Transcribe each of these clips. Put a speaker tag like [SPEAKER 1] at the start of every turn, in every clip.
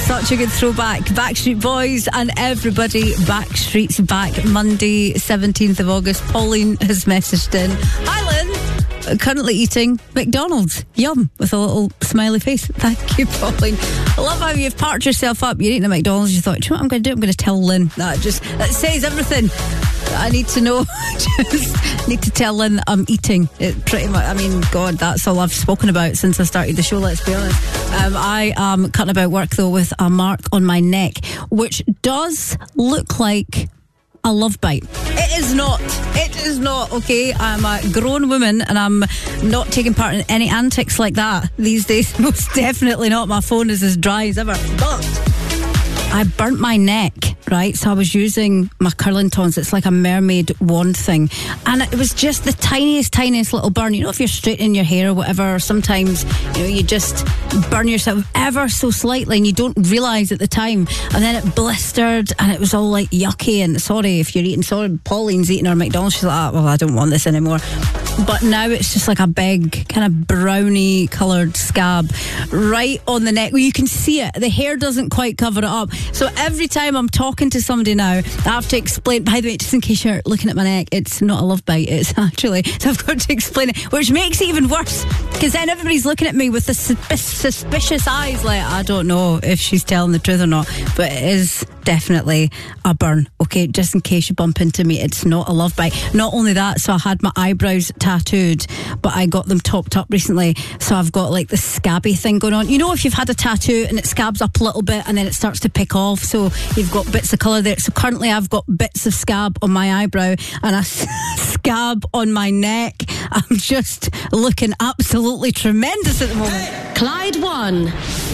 [SPEAKER 1] Such a good throwback. Backstreet Boys and Everybody. Backstreet's back Monday, 17th of August. Pauline has messaged in. Hi, Lynn. Currently eating McDonald's. Yum. With a little smiley face. Thank you, Pauline. I love how you've parked yourself up. You're eating at McDonald's. You thought, do you know what I'm going to do? I'm going to tell Lynn. That says everything I need to know. Just need to tell Lynn I'm eating. It pretty much. I mean, God, that's all I've spoken about since I started the show, let's be honest. I am cutting about work though with a mark on my neck, which does look like a love bite. It is not. It is not, okay? I'm a grown woman and I'm not taking part in any antics like that these days. Most definitely not. My phone is as dry as ever. But I burnt my neck, right? So I was using my curling tongs. It's like a mermaid wand thing. And it was just the tiniest little burn. You know, if you're straightening your hair or whatever, sometimes, you know, you just burn yourself ever so slightly and you don't realise at the time. And then it blistered and it was all like yucky. And sorry if you're eating, sorry, Pauline's eating her McDonald's. She's like, well, I don't want this anymore. But now it's just like a big kind of brownie coloured scab right on the neck. Well, you can see it. The hair doesn't quite cover it up. So every time I'm talking to somebody now, I have to explain, by the way, just in case you're looking at my neck, it's not a love bite, it's actually, so I've got to explain it, which makes it even worse, because then everybody's looking at me with the suspicious eyes, like, I don't know if she's telling the truth or not, but it is definitely a burn, okay, just in case you bump into me, it's not a love bite. Not only that, so I had my eyebrows tattooed, but I got them topped up recently, so I've got like the scabby thing going on. You know, if you've had a tattoo and it scabs up a little bit and then it starts to pick off, so you've got bits of colour there. So currently I've got bits of scab on my eyebrow and a scab on my neck. I'm just looking absolutely tremendous at the moment.
[SPEAKER 2] Clyde 1.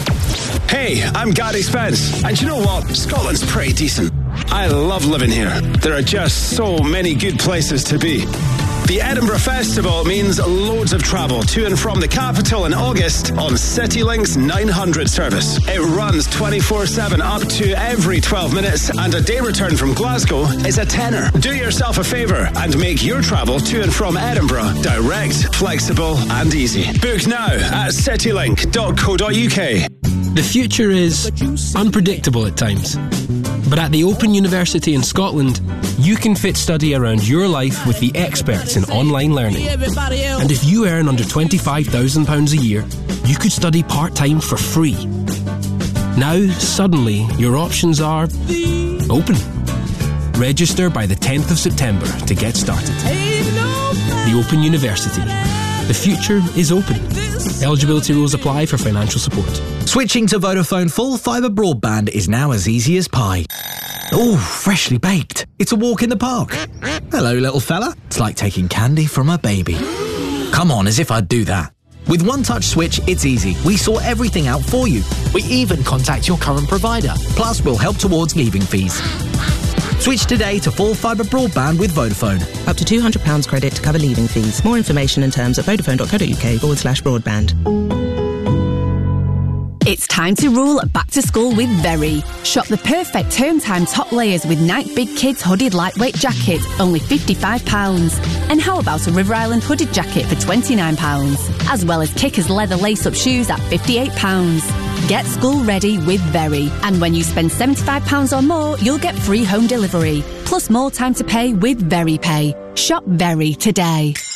[SPEAKER 3] Hey, I'm Gary Spence, and you know what? Scotland's pretty decent. I love living here. There are just so many good places to be. The Edinburgh Festival means loads of travel to and from the capital in August on CityLink's 900 service. It runs 24/7 up to every 12 minutes, and a day return from Glasgow is a tenner. Do yourself a favour and make your travel to and from Edinburgh direct, flexible and easy. Book now at citylink.co.uk.
[SPEAKER 4] The future is unpredictable at times. But at the Open University in Scotland, you can fit study around your life with the experts in online learning. And if you earn under £25,000 a year, you could study part-time for free. Now, suddenly, your options are open. Register by the 10th of September to get started. The Open University. The future is open. Eligibility rules apply for financial support.
[SPEAKER 5] Switching to Vodafone full fibre broadband is now as easy as pie. Oh, freshly baked. It's a walk in the park. Hello, little fella. It's like taking candy from a baby. Come on, as if I'd do that. With One Touch Switch, it's easy. We sort everything out for you. We even contact your current provider. Plus, we'll help towards leaving fees. Switch today to full fibre broadband with Vodafone.
[SPEAKER 6] Up to £200 credit to cover leaving fees. More information and terms at vodafone.co.uk/broadband.
[SPEAKER 2] It's time to rule back to school with Very. Shop the perfect term time top layers with Nike Big Kids hooded lightweight jacket, only £55. And how about a River Island hooded jacket for £29? As well as Kickers leather lace-up shoes at £58. Get school ready with Very. And when you spend £75 or more, you'll get free home delivery. Plus more time to pay with Very Pay. Shop Very today.